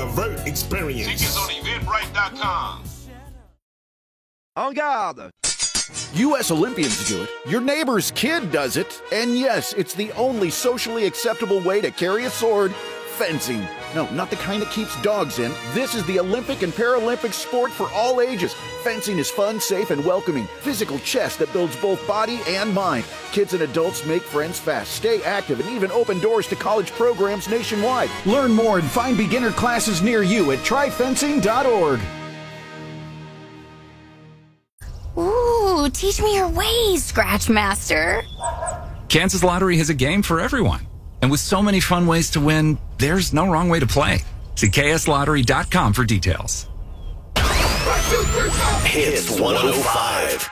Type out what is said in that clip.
the Vert Experience. Tickets on Eventbrite.com. En garde! U.S. Olympians do it, your neighbor's kid does it, and yes, it's the only socially acceptable way to carry a sword, fencing. No, not the kind that keeps dogs in. This is the Olympic and Paralympic sport for all ages. Fencing is fun, safe, and welcoming. Physical chess that builds both body and mind. Kids and adults make friends fast, stay active, and even open doors to college programs nationwide. Learn more and find beginner classes near you at tryfencing.org. Ooh, teach me your ways, Scratch Master. Kansas Lottery has a game for everyone. And with so many fun ways to win, there's no wrong way to play. See kslottery.com for details. Hits 105.